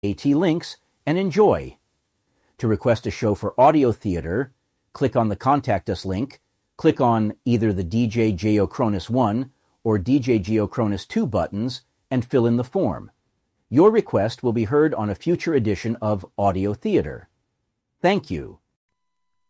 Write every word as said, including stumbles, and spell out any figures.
AT links and enjoy. To request a show for audio theater, click on the Contact Us link, click on either the D J Geocronus one or D J Geocronus two buttons, and fill in the form. Your request will be heard on a future edition of Audio Theater. Thank you.